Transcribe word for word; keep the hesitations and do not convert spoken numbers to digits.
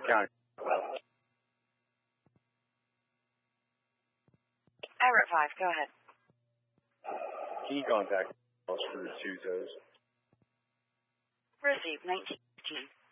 County. Irate five, go ahead. Can you contact us for two toes? Received, nineteen.